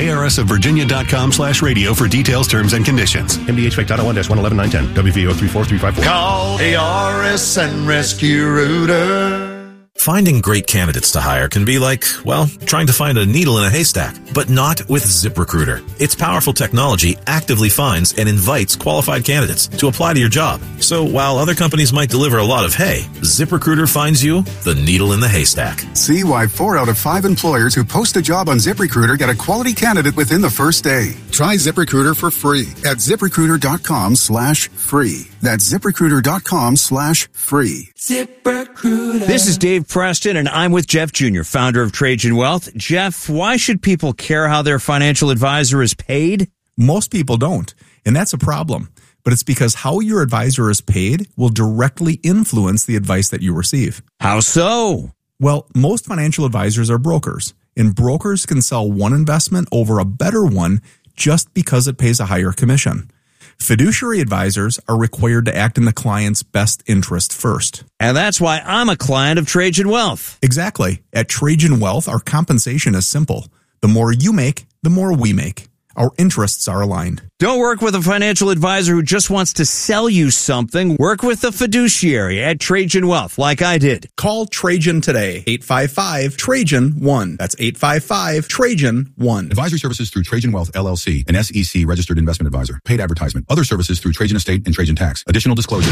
Speaker 14: arsofvirginia.com/radio for details, terms, and conditions. MDHVAC Title 1-111910, WVO 34354.
Speaker 28: Call ARS and Rescue Rooter.
Speaker 15: Finding great candidates to hire can be like, well, trying to find a needle in a haystack, but not with ZipRecruiter. Its powerful technology actively finds and invites qualified candidates to apply to your job. So while other companies might deliver a lot of hay, ZipRecruiter finds you the needle in the haystack.
Speaker 16: See why 4 out of 5 employers who post a job on ZipRecruiter get a quality candidate within the first day. Try ZipRecruiter for free at ZipRecruiter.com/free. That's ZipRecruiter.com/free.
Speaker 17: ZipRecruiter. This is Dave Preston, and I'm with Jeff Jr., founder of Trajan Wealth. Jeff, why should people care how their financial advisor is paid?
Speaker 18: Most people don't, and that's a problem. But it's because how your advisor is paid will directly influence the advice that you receive.
Speaker 17: How so?
Speaker 18: Well, most financial advisors are brokers, and brokers can sell one investment over a better one just because it pays a higher commission. Fiduciary advisors are required to act in the client's best interest first.
Speaker 17: And that's why I'm a client of Trajan Wealth.
Speaker 18: Exactly. At Trajan Wealth, our compensation is simple. The more you make, the more we make. Our interests are aligned.
Speaker 17: Don't work with a financial advisor who just wants to sell you something. Work with a fiduciary at Trajan Wealth, like I did.
Speaker 18: Call Trajan today. 855-TRAJAN-1. That's 855-TRAJAN-1.
Speaker 2: Advisory services through Trajan Wealth, LLC, an SEC registered investment advisor. Paid advertisement. Other services through Trajan Estate and Trajan Tax. Additional disclosure.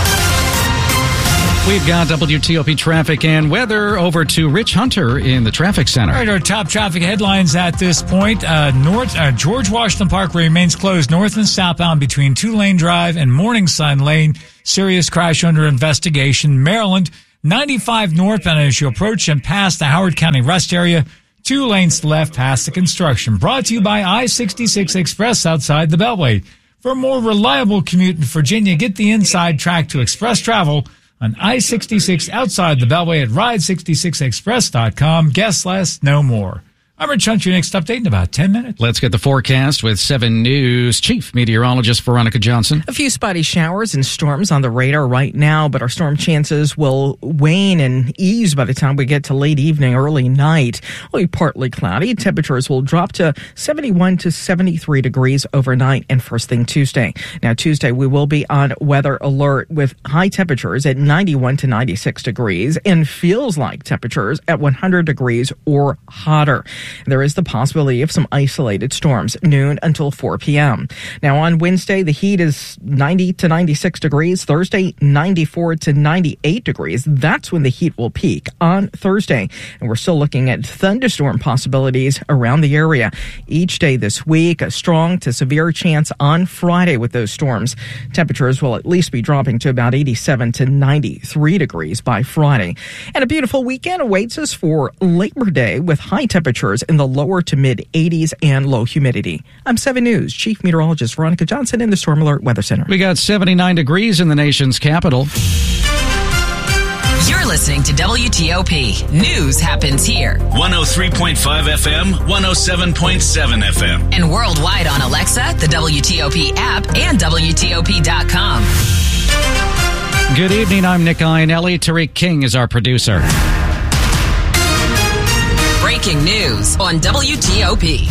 Speaker 20: We've got WTOP traffic and weather. Over to Rich Hunter in the traffic center.
Speaker 3: All right, our top traffic headlines at this point. George Washington Parkway remains closed north and southbound between Two-Lane Drive and Morningside Lane. Serious crash under investigation. Maryland, 95 northbound as you approach and past the Howard County Rest Area. 2 lanes left past the construction. Brought to you by I-66 Express outside the Beltway. For a more reliable commute in Virginia, get the inside track to express travel on I-66 outside the Beltway at ride66express.com. Guess less, no more. I'm Rich Hunter, your next update in about 10 minutes.
Speaker 20: Let's get the forecast with 7 News Chief Meteorologist Veronica Johnson.
Speaker 4: A few spotty showers and storms on the radar right now, but our storm chances will wane and ease by the time we get to late evening, early night. It'll be partly cloudy. Temperatures will drop to 71 to 73 degrees overnight and first thing Tuesday. Now, Tuesday, we will be on weather alert with high temperatures at 91 to 96 degrees and feels like temperatures at 100 degrees or hotter. There is the possibility of some isolated storms, noon until 4 p.m. Now, on Wednesday, the heat is 90 to 96 degrees. Thursday, 94 to 98 degrees. That's when the heat will peak on Thursday. And we're still looking at thunderstorm possibilities around the area. Each day this week, a strong to severe chance on Friday with those storms. Temperatures will at least be dropping to about 87 to 93 degrees by Friday. And a beautiful weekend awaits us for Labor Day with high temperatures in the lower to mid 80s and low humidity. I'm 7 News Chief Meteorologist Veronica Johnson in the Storm Alert Weather Center.
Speaker 20: We got 79 degrees in the nation's capital.
Speaker 5: You're listening to WTOP. News happens here.
Speaker 8: 103.5 FM, 107.7 FM.
Speaker 5: And worldwide on Alexa, the WTOP app, and WTOP.com.
Speaker 20: Good evening. I'm Nick Iannelli. Tariq King is our producer.
Speaker 5: Breaking news on WTOP.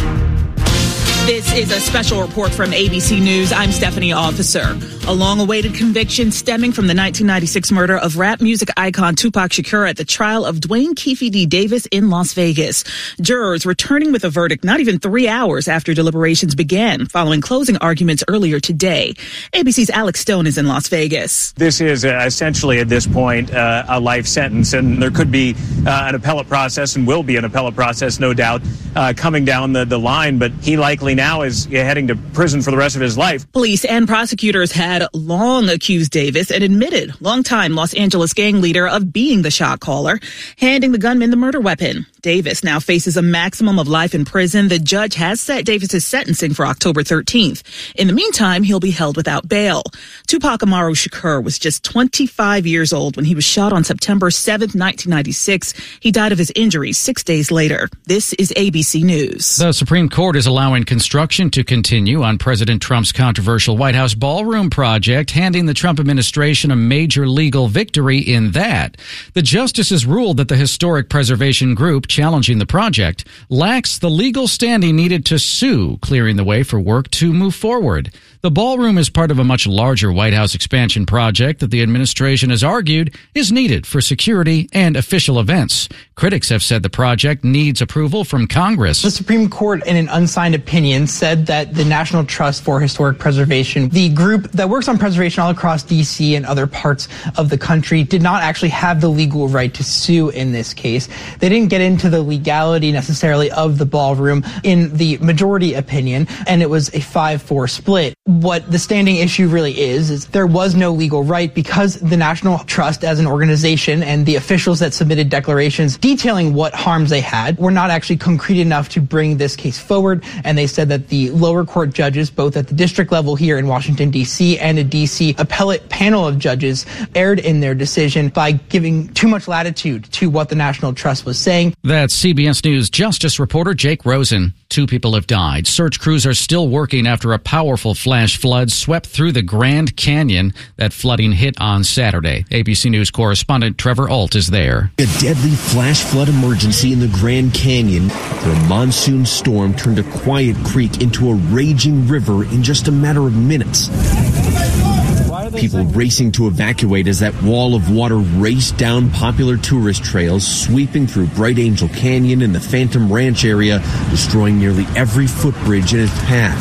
Speaker 19: This is a special report from ABC News. I'm Stephanie Officer. A long-awaited conviction stemming from the 1996 murder of rap music icon Tupac Shakur at the trial of Dwayne Keefe D. Davis in Las Vegas. Jurors returning with a verdict not even 3 hours after deliberations began, following closing arguments earlier today. ABC's Alex Stone is in Las Vegas.
Speaker 21: This is essentially at this point a life sentence, and there could be an appellate process and will be an appellate process, no doubt, coming down the line, but he likely now is heading to prison for the rest of his life.
Speaker 19: Police and prosecutors had long accused Davis and admitted longtime Los Angeles gang leader of being the shot caller, handing the gunman the murder weapon. Davis now faces a maximum of life in prison. The judge has set Davis's sentencing for October 13th. In the meantime, he'll be held without bail. Tupac Amaru Shakur was just 25 years old when he was shot on September 7th, 1996. He died of his injuries 6 days later. This is ABC News.
Speaker 20: The Supreme Court is allowing construction to continue on President Trump's controversial White House ballroom project, handing the Trump administration a major legal victory in that. The justices ruled that the historic preservation group challenging the project lacks the legal standing needed to sue, clearing the way for work to move forward. The ballroom is part of a much larger White House expansion project that the administration has argued is needed for security and official events. Critics have said the project needs approval from Congress.
Speaker 22: The Supreme Court, in an unsigned opinion, said that the National Trust for Historic Preservation, the group that works on preservation all across D.C. and other parts of the country, did not actually have the legal right to sue in this case. They didn't get into the legality necessarily of the ballroom in the majority opinion, and it was a 5-4 split. What the standing issue really is there was no legal right because the National Trust as an organization and the officials that submitted declarations detailing what harms they had were not actually concrete enough to bring this case forward. And they said that the lower court judges, both at the district level here in Washington, D.C. and a D.C. appellate panel of judges, erred in their decision by giving too much latitude to what the National Trust was saying.
Speaker 20: That's CBS News Justice reporter Jake Rosen. 2 people have died. Search crews are still working after a powerful flash flash floods swept through the Grand Canyon. That flooding hit on Saturday. ABC News correspondent Trevor Ault is there.
Speaker 6: A deadly flash flood emergency in the Grand Canyon, where a monsoon storm turned a quiet creek into a raging river in just a matter of minutes. People racing to evacuate as that wall of water raced down popular tourist trails, sweeping through Bright Angel Canyon and the Phantom Ranch area, destroying nearly every footbridge in its path.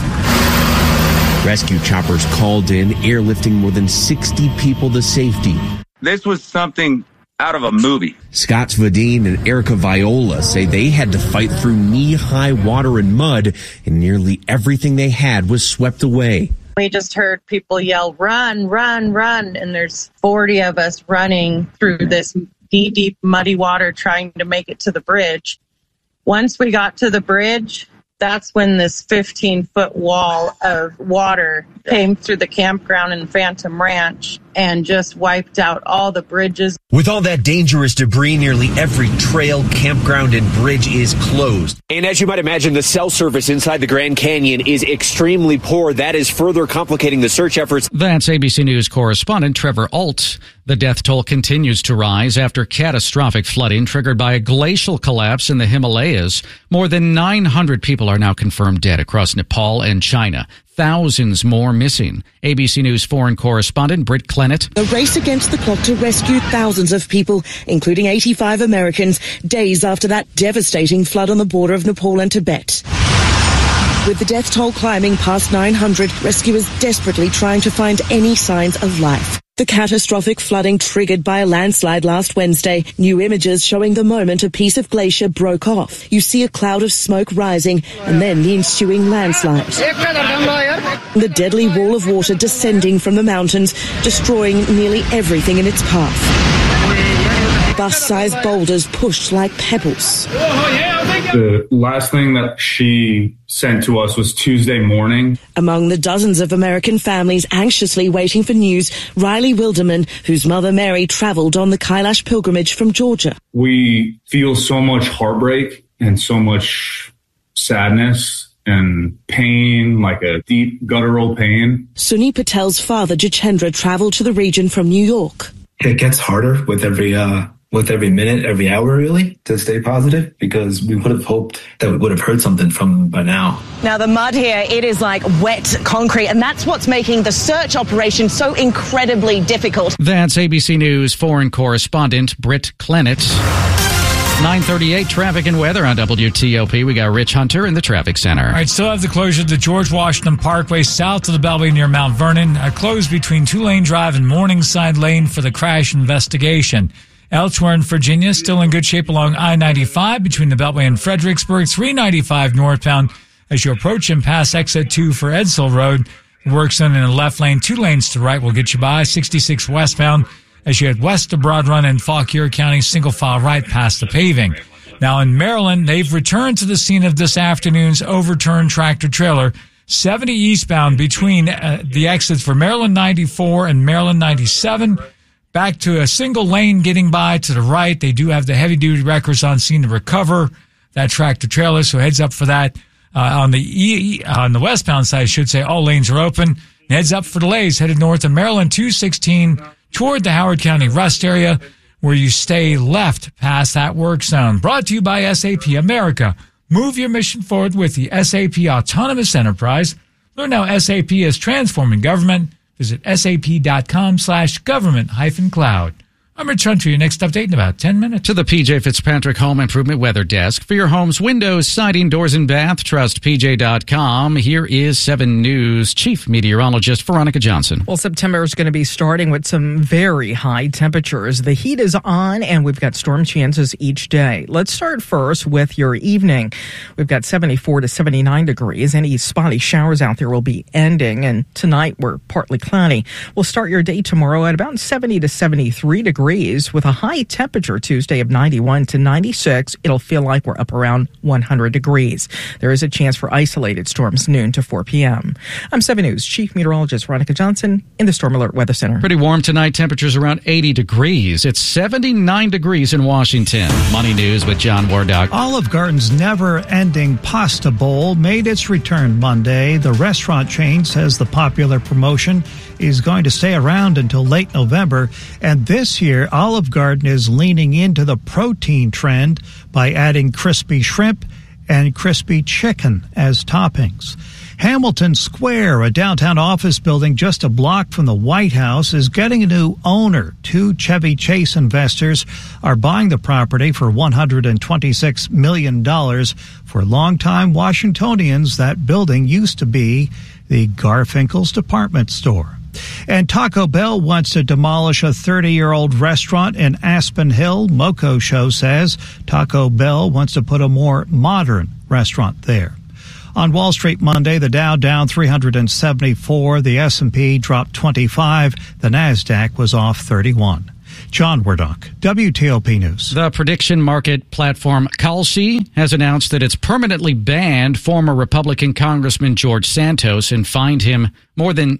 Speaker 6: Rescue choppers called in, airlifting more than 60 people to safety.
Speaker 7: This was something out of a movie.
Speaker 6: Scott Svadine and Erica Viola say they had to fight through knee-high water and mud, and nearly everything they had was swept away.
Speaker 10: We just heard people yell, run, run, run, and there's 40 of us running through this knee-deep muddy water trying to make it to the bridge. Once we got to the bridge, that's when this 15-foot wall of water came through the campground in Phantom Ranch and just wiped out all the bridges.
Speaker 6: With all that dangerous debris, nearly every trail, campground, and bridge is closed.
Speaker 11: And as you might imagine, the cell service inside the Grand Canyon is extremely poor. That is further complicating the search efforts.
Speaker 20: That's ABC News correspondent Trevor Ault. The death toll continues to rise after catastrophic flooding triggered by a glacial collapse in the Himalayas. More than 900 people are now confirmed dead across Nepal and China. Thousands more missing. ABC News foreign correspondent Britt Clennett.
Speaker 23: A race against the clock to rescue thousands of people, including 85 Americans, days after that devastating flood on the border of Nepal and Tibet. With the death toll climbing past 900, rescuers desperately trying to find any signs of life. The catastrophic flooding triggered by a landslide last Wednesday. New images showing the moment a piece of glacier broke off. You see a cloud of smoke rising and then the ensuing landslide. The deadly wall of water descending from the mountains, destroying nearly everything in its path. Bus-sized boulders pushed like pebbles.
Speaker 24: The last thing that she sent to us was Tuesday morning.
Speaker 23: Among the dozens of American families anxiously waiting for news, Riley Wilderman, whose mother Mary traveled on the Kailash pilgrimage from Georgia.
Speaker 24: We feel so much heartbreak and so much sadness and pain, like a deep guttural pain.
Speaker 23: Sunny Patel's father, Jachendra, traveled to the region from New York.
Speaker 25: It gets harder with every minute, every hour, really, to stay positive, because we would have hoped that we would have heard something from them by now.
Speaker 23: Now, the mud here, it is like wet concrete, and that's what's making the search operation so incredibly difficult.
Speaker 20: That's ABC News foreign correspondent Britt Clennett. 9:38 traffic and weather on WTOP. We got Rich Hunter in the traffic center.
Speaker 3: All right, still have the closure of the George Washington Parkway south of the Beltway near Mount Vernon. Closed between Tulane Drive and Morningside Lane for the crash investigation. Elsewhere in Virginia, still in good shape along I-95 between the Beltway and Fredericksburg. 395 northbound as you approach and pass exit 2 for Edsall Road. Work zone in the left lane, 2 lanes to the right will get you by. 66 westbound as you head west of Broad Run and Fauquier County, single file right past the paving. Now in Maryland, they've returned to the scene of this afternoon's overturned tractor trailer. 70 eastbound between the exits for Maryland 94 and Maryland 97. Back to a single lane getting by to the right. They do have the heavy-duty wreckers on scene to recover that tractor trailer, so heads up for that. On the westbound side, I should say, all lanes are open. And heads up for delays headed north of Maryland 216 toward the Howard County rest area, where you stay left past that work zone. Brought to you by SAP America. Move your mission forward with the SAP Autonomous Enterprise. Learn how SAP is transforming government. Visit sap.com/government-cloud. I'm Rich Hunter, your next update in about 10 minutes.
Speaker 20: To the PJ Fitzpatrick Home Improvement Weather Desk. For your home's windows, siding, doors, and bath, trust PJ.com. Here is 7 News Chief Meteorologist Veronica Johnson.
Speaker 4: Well, September is going to be starting with some very high temperatures. The heat is on, and we've got storm chances each day. Let's start first with your evening. We've got 74 to 79 degrees. Any spotty showers out there will be ending, and tonight we're partly cloudy. We'll start your day tomorrow at about 70 to 73 degrees. degrees with a high temperature Tuesday of 91 to 96. It'll feel like we're up around 100 degrees. There is a chance for isolated storms noon to 4 p.m. I'm 7 News Chief Meteorologist Veronica Johnson in the Storm Alert Weather Center.
Speaker 20: Pretty warm tonight. Temperatures around 80 degrees. It's 79 degrees in Washington. Money News with John Wardock.
Speaker 1: Olive Garden's never-ending pasta bowl made its return Monday. The restaurant chain says the popular promotion is going to stay around until late November. And this year, Olive Garden is leaning into the protein trend by adding crispy shrimp and crispy chicken as toppings. Hamilton Square, a downtown office building just a block from the White House, is getting a new owner. 2 Chevy Chase investors are buying the property for $126 million. For longtime Washingtonians, that building used to be the Garfinkel's department store. And Taco Bell wants to demolish a 30-year-old restaurant in Aspen Hill. Moco Show says Taco Bell wants to put a more modern restaurant there. On Wall Street Monday, the Dow down 374, the S&P dropped 25, the Nasdaq was off 31. John Wardock, WTOP News.
Speaker 20: The prediction market platform Kalshi has announced that it's permanently banned former Republican Congressman George Santos and fined him more than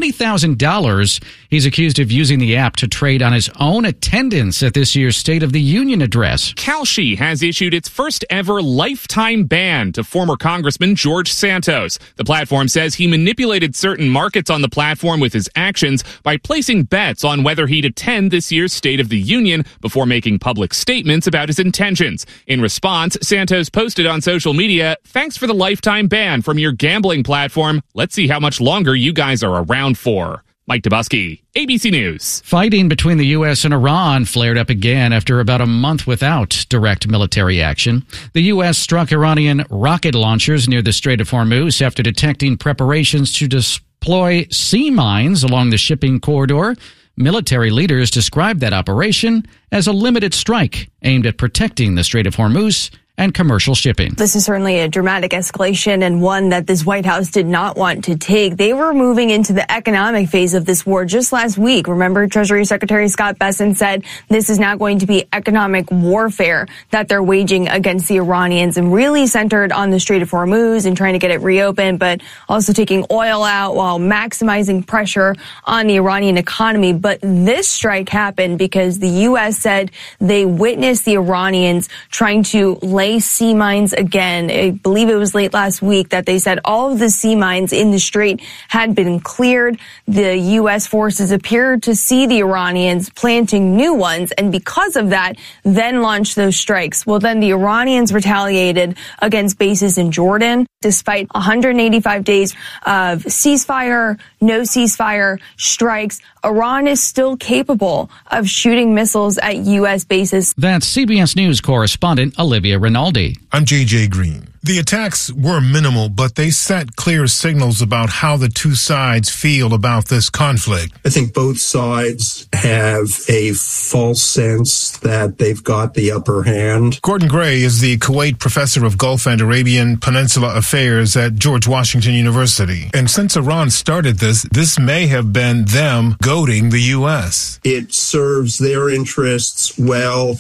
Speaker 20: $70,000. He's accused of using the app to trade on his own attendance at this year's State of the Union address.
Speaker 9: Kalshi has issued its first ever lifetime ban to former Congressman George Santos. The platform says he manipulated certain markets on the platform with his actions by placing bets on whether he'd attend this year's State of the Union before making public statements about his intentions. In response, Santos posted on social media, "Thanks for the lifetime ban from your gambling platform. Let's see how much longer you guys are around for." Mike Dubusky, ABC News.
Speaker 20: Fighting between the U.S. and Iran flared up again after about a month without direct military action. The U.S. struck Iranian rocket launchers near the Strait of Hormuz after detecting preparations to deploy sea mines along the shipping corridor. Military leaders described that operation as a limited strike aimed at protecting the Strait of Hormuz and commercial shipping.
Speaker 12: This is certainly a dramatic escalation and one that this White House did not want to take. They were moving into the economic phase of this war just last week. Remember, Treasury Secretary Scott Bessent said this is now going to be economic warfare that they're waging against the Iranians and really centered on the Strait of Hormuz and trying to get it reopened, but also taking oil out while maximizing pressure on the Iranian economy. But this strike happened because the U.S. said they witnessed the Iranians trying to lay sea mines again. I believe it was late last week that they said all of the sea mines in the strait had been cleared. The U.S. forces appeared to see the Iranians planting new ones, and because of that, then launched those strikes. Well, then the Iranians retaliated against bases in Jordan. Despite 185 days of ceasefire, no ceasefire, strikes, Iran is still capable of shooting missiles at U.S. bases.
Speaker 20: That's CBS News correspondent Olivia Rinaldi.
Speaker 13: I'm J.J. Green. The attacks were minimal, but they sent clear signals about how the two sides feel about this conflict.
Speaker 14: I think both sides have a false sense that they've got the upper hand.
Speaker 13: Gordon Gray is the Kuwait professor of Gulf and Arabian Peninsula Affairs at George Washington University. And since Iran started this may have been them goading the U.S.
Speaker 14: It serves their interests well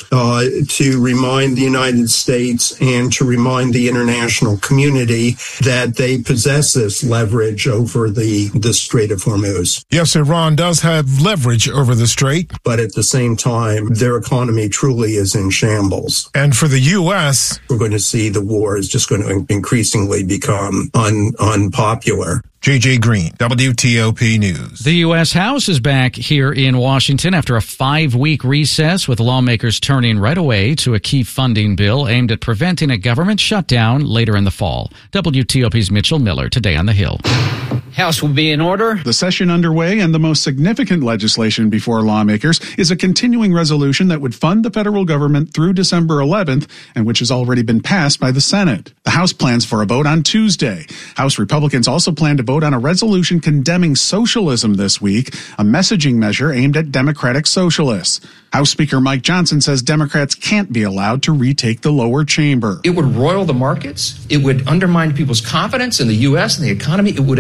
Speaker 14: to remind the United States and to remind the international community that they possess this leverage over the Strait of Hormuz.
Speaker 13: Yes, Iran does have leverage over the Strait.
Speaker 14: But at the same time, their economy truly is in shambles.
Speaker 13: And for the U.S.,
Speaker 14: we're going to see the war is just going to increasingly become unpopular.
Speaker 13: J.J. Green, WTOP News.
Speaker 20: The U.S. House is back here in Washington after a 5-week recess, with lawmakers turning right away to a key funding bill aimed at preventing a government shutdown later in the fall. WTOP's Mitchell Miller today on the Hill.
Speaker 26: House will be in order.
Speaker 27: The session underway, and the most significant legislation before lawmakers is a continuing resolution that would fund the federal government through December 11th, and which has already been passed by the Senate. The House plans for a vote on Tuesday. House Republicans also plan to vote on a resolution condemning socialism this week, a messaging measure aimed at democratic socialists. House Speaker Mike Johnson says Democrats can't be allowed to retake the lower chamber.
Speaker 26: It would roil the markets. It would undermine people's confidence in the U.S. and the economy. It would empower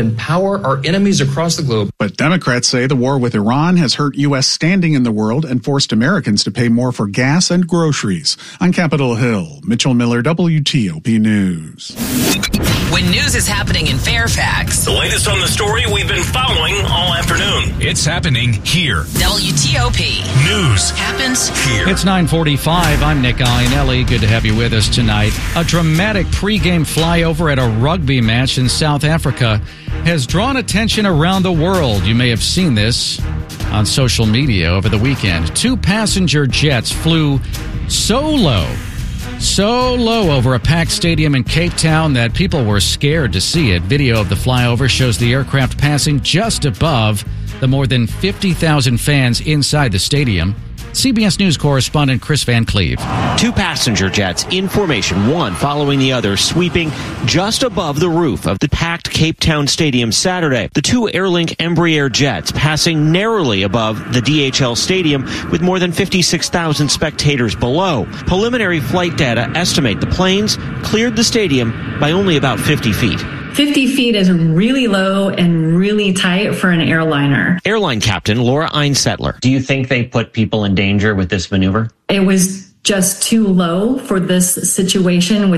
Speaker 2: war are enemies across the globe.
Speaker 27: But Democrats say the war with Iran has hurt U.S. standing in the world and forced Americans to pay more for gas and groceries. On Capitol Hill, Mitchell Miller, WTOP News.
Speaker 5: When news is happening in Fairfax,
Speaker 8: the latest on the story we've been following all afternoon.
Speaker 15: It's happening here.
Speaker 5: WTOP
Speaker 15: News
Speaker 5: happens
Speaker 15: here.
Speaker 20: It's 9:45. I'm Nick Iannelli. Good to have you with us tonight. A dramatic pregame flyover at a rugby match in South Africa has drawn attention around the world. You may have seen this on social media over the weekend. 2 passenger jets flew so low over a packed stadium in Cape Town that people were scared to see it. Video of the flyover shows the aircraft passing just above the more than 50,000 fans inside the stadium. CBS News correspondent Chris Van Cleve.
Speaker 11: 2 passenger jets in formation, one following the other, sweeping just above the roof of the packed Cape Town Stadium Saturday. The 2 Airlink Embraer jets passing narrowly above the DHL Stadium with more than 56,000 spectators below. Preliminary flight data estimate the planes cleared the stadium by only about 50 feet.
Speaker 16: 50 feet is really low and really tight for an airliner.
Speaker 11: Airline captain Laura Einsettler. Do you think they put people in danger with this maneuver?
Speaker 16: It was just too low for this situation.